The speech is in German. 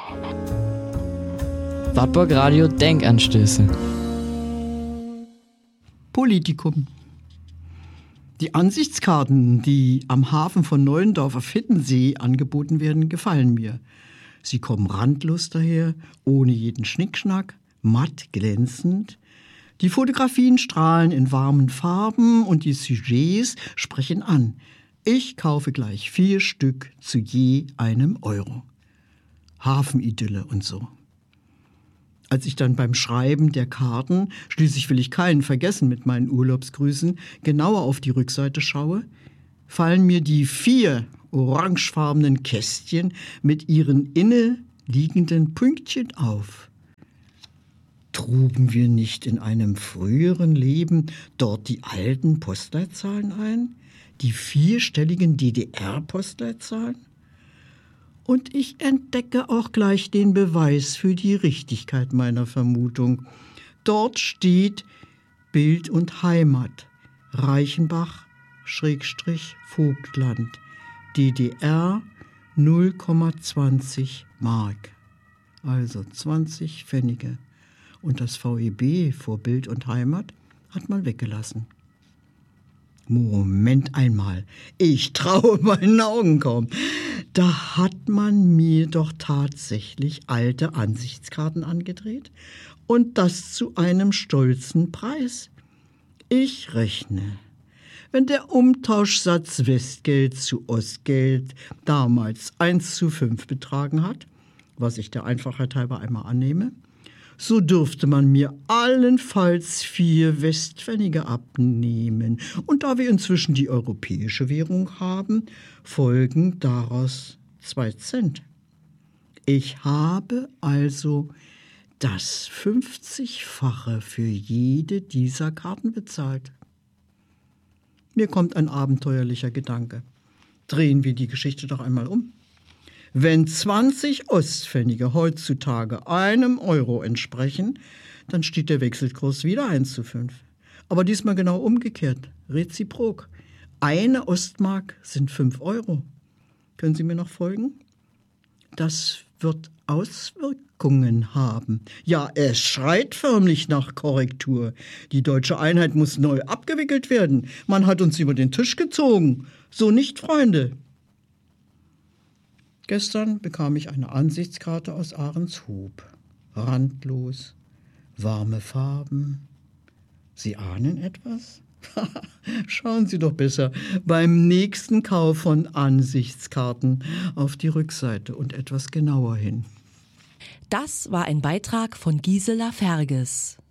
Wartburg Radio Denkanstöße. Politikum. Die Ansichtskarten, die am Hafen von Neuendorf auf Hittensee angeboten werden, gefallen mir. Sie kommen randlos daher, ohne jeden Schnickschnack, matt glänzend. Die Fotografien strahlen in warmen Farben und die Sujets sprechen an. Ich kaufe gleich 4 Stück zu je einem Euro. Hafenidylle und so. Als ich dann beim Schreiben der Karten, schließlich will ich keinen vergessen mit meinen Urlaubsgrüßen, genauer auf die Rückseite schaue, fallen mir die 4 orangefarbenen Kästchen mit ihren inne liegenden Pünktchen auf. Trugen wir nicht in einem früheren Leben dort die alten Postleitzahlen ein? Die 4-stelligen DDR-Postleitzahlen? Und ich entdecke auch gleich den Beweis für die Richtigkeit meiner Vermutung. Dort steht Bild und Heimat, Reichenbach/Vogtland, DDR 0,20 Mark, also 20 Pfennige. Und das VEB vor Bild und Heimat hat man weggelassen. Moment einmal, ich traue meinen Augen kaum. Da hat man mir doch tatsächlich alte Ansichtskarten angedreht und das zu einem stolzen Preis. Ich rechne. Wenn der Umtauschsatz Westgeld zu Ostgeld damals 1:5 betragen hat, was ich der Einfachheit halber einmal annehme, so dürfte man mir allenfalls 4 Westpfennige abnehmen. Und da wir inzwischen die europäische Währung haben, folgen daraus 2 Cent. Ich habe also das 50-fache für jede dieser Karten bezahlt. Mir kommt ein abenteuerlicher Gedanke. Drehen wir die Geschichte doch einmal um. Wenn 20 Ostpfennige heutzutage einem Euro entsprechen, dann steht der Wechselkurs wieder 1:5. Aber diesmal genau umgekehrt, reziprok. Eine Ostmark sind 5 Euro. Können Sie mir noch folgen? Das wird Auswirkungen haben. Ja, es schreit förmlich nach Korrektur. Die deutsche Einheit muss neu abgewickelt werden. Man hat uns über den Tisch gezogen. So nicht, Freunde. Gestern bekam ich eine Ansichtskarte aus Ahrenshoop. Randlos, warme Farben. Sie ahnen etwas? Schauen Sie doch besser beim nächsten Kauf von Ansichtskarten auf die Rückseite und etwas genauer hin. Das war ein Beitrag von Gisela Ferges.